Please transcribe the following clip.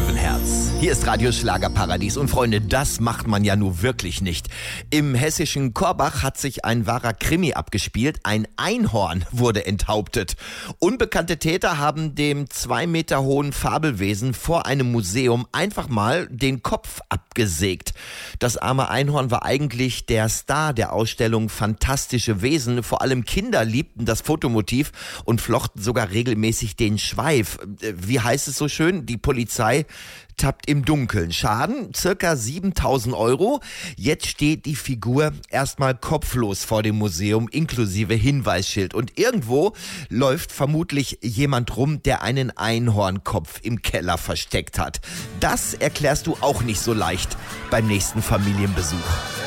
Löwenherz. Hier ist Radio Schlagerparadies und Freunde, das macht man ja nun wirklich nicht. Im hessischen Korbach hat sich ein wahrer Krimi abgespielt. Ein Einhorn wurde enthauptet. Unbekannte Täter haben dem 2 Meter hohen Fabelwesen vor einem Museum einfach mal den Kopf abgesägt. Das arme Einhorn war eigentlich der Star der Ausstellung Fantastische Wesen. Vor allem Kinder liebten das Fotomotiv und flochten sogar regelmäßig den Schweif. Wie heißt es so schön? Die Polizei tappt im Dunkeln. Schaden circa 7.000 €. Jetzt steht die Figur erstmal kopflos vor dem Museum inklusive Hinweisschild. Und irgendwo läuft vermutlich jemand rum, der einen Einhornkopf im Keller versteckt hat. Das erklärst du auch nicht so leicht beim nächsten Familienbesuch.